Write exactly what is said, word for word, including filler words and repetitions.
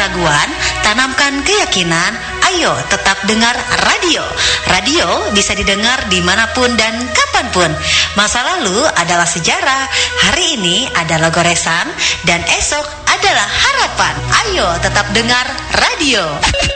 keraguan, tanamkan keyakinan. Ayo tetap dengar radio. Radio bisa didengar dimanapun dan kapanpun. Masa lalu adalah sejarah, hari ini adalah goresan, dan esok adalah harapan. Ayo tetap dengar radio.